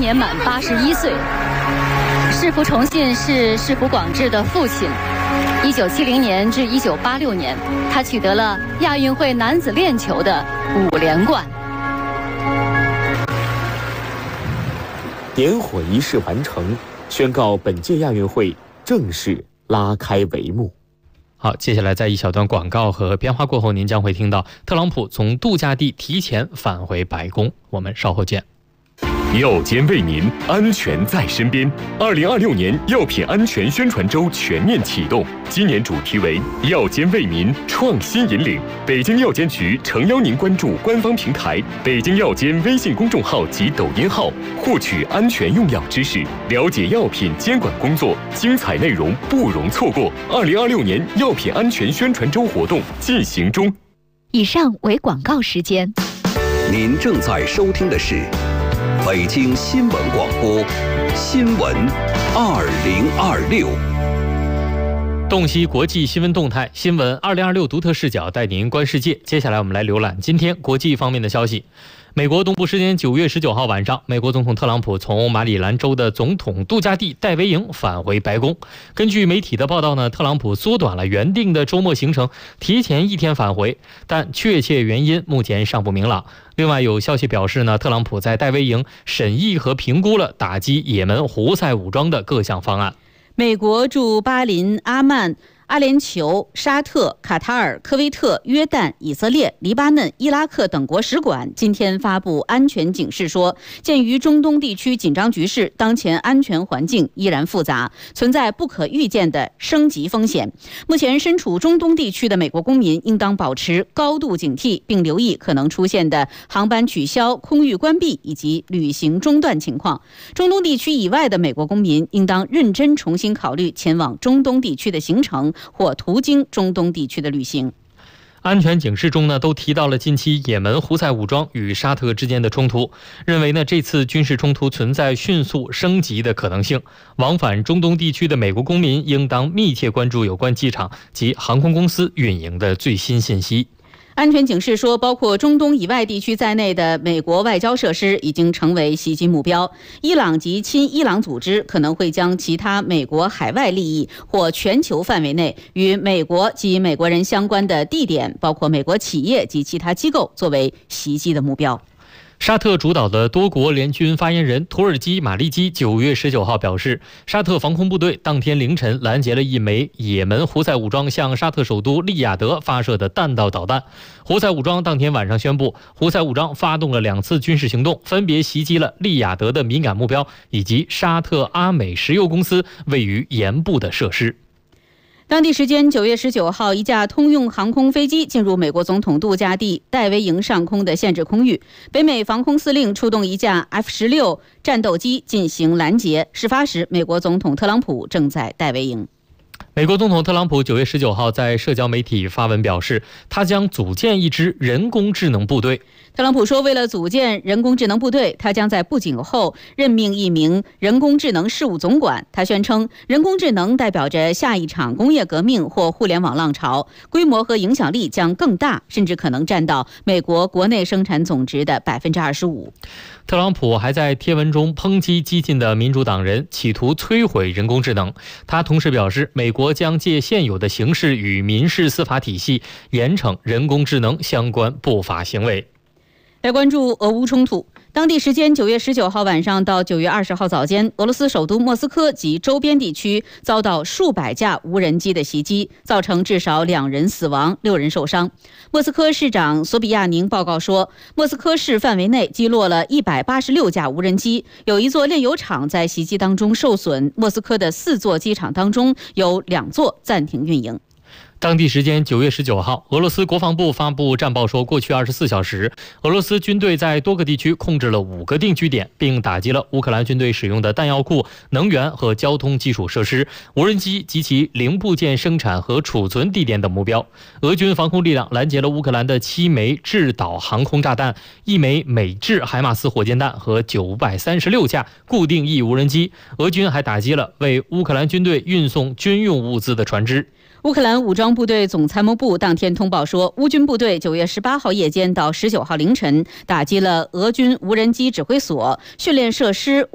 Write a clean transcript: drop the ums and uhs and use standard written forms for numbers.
年满81岁。市府崇信是市府广治的父亲。1970年至1986年，他取得了亚运会男子链球的5连冠。 点火仪式完成，宣告本届亚运会正式拉开帷幕。 好，接下来在一小段广告和片花过后，您将会听到特朗普从度假地提前返回白宫。我们稍后见。 药监为您，安全在身边。2026年药品安全宣传周全面启动，今年主题为“药监为民，创新引领”。北京药监局诚邀您关注官方平台、北京药监微信公众号及抖音号，获取安全用药知识，了解药品监管工作，精彩内容不容错过。2026年药品安全宣传周活动进行中。 以上为广告时间。 您正在收听的是北京新闻广播新闻2026， 洞悉国际新闻动态，新闻2026独特视角带您观世界。接下来我们来浏览今天国际方面的消息。美国东部时间9月19号晚上，美国总统特朗普从马里兰州的总统度假地戴维营返回白宫。根据媒体的报道呢，特朗普缩短了原定的周末行程，提前1天返回，但确切原因目前尚不明朗。另外有消息表示呢，特朗普在戴维营审议和评估了打击也门胡塞武装的各项方案。 美国驻巴林、阿曼、阿联酋、沙特、卡塔尔、科威特、约旦、以色列、黎巴嫩、伊拉克等国使馆今天发布安全警示说，鉴于中东地区紧张局势，当前安全环境依然复杂，存在不可预见的升级风险。目前身处中东地区的美国公民应当保持高度警惕，并留意可能出现的航班取消、空域关闭以及旅行中断情况。中东地区以外的美国公民应当认真重新考虑前往中东地区的行程或途经中东地区的旅行。 安全警示中呢，都提到了近期也门胡塞武装与沙特之间的冲突，认为呢这次军事冲突存在迅速升级的可能性。往返中东地区的美国公民应当密切关注有关机场及航空公司运营的最新信息。 安全警示说，包括中东以外地区在内的美国外交设施已经成为袭击目标。伊朗及亲伊朗组织可能会将其他美国海外利益或全球范围内与美国及美国人相关的地点，包括美国企业及其他机构，作为袭击的目标。 沙特主导的多国联军发言人土耳其马利基9月19号表示，沙特防空部队当天凌晨拦截了一枚也门胡塞武装向沙特首都利雅得发射的弹道导弹。胡塞武装当天晚上宣布，胡塞武装发动了2次军事行动，分别袭击了利雅得的敏感目标以及沙特阿美石油公司位于盐部的设施。 当地时间9月19号，一架通用航空飞机进入美国总统度假地戴维营上空的限制空域，北美防空司令出动一架 F-16战斗机进行拦截。事发时，美国总统特朗普正在戴维营。 美国总统特朗普9月19号在社交媒体发文表示，他将组建一支人工智能部队。 特朗普说，为了组建人工智能部队，他将在不久后任命一名人工智能事务总管。他宣称，人工智能代表着下一场工业革命或互联网浪潮，规模和影响力将更大，甚至可能占到美国国内生产总值的25%。 特朗普还在贴文中抨击激进的民主党人企图摧毁人工智能。他同时表示，美国将借现有的刑事与民事司法体系严惩人工智能相关不法行为。 来关注俄乌冲突。当地时间9月19号晚上到9月20号早间，俄罗斯首都莫斯科及周边地区遭到数百架无人机的袭击，造成至少2人死亡，6人受伤。莫斯科市长索比亚宁报告说，莫斯科市范围内击落了186架无人机，有一座炼油厂在袭击当中受损。莫斯科的4座机场当中有2座暂停运营。 当地时间9月19号，俄罗斯国防部发布战报说，过去24小时，俄罗斯军队在多个地区控制了5个定居点，并打击了乌克兰军队使用的弹药库、能源和交通基础设施、无人机及其零部件生产和储存地点等目标。俄军防空力量拦截了乌克兰的7枚制导航空炸弹、1枚美制海马斯火箭弹和936架固定翼无人机。俄军还打击了为乌克兰军队运送军用物资的船只。 乌克兰武装部队总参谋部当天通报说，乌军部队9月18号夜间到19号凌晨打击了俄军无人机指挥所、训练设施、